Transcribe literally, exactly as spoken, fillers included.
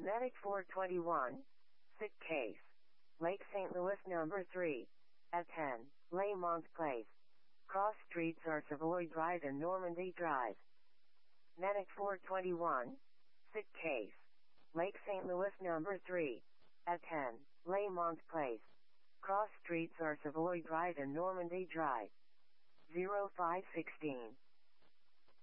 Medic four twenty-one, sick case. Lake Saint Louis number three, at ten, Lamont Place. Cross streets are Savoy Drive and Normandy Drive. Medic four twenty-one, sick case. Lake Saint Louis number three, at ten, Lamont Place. Cross streets are Savoy Drive and Normandy Drive. zero five one six.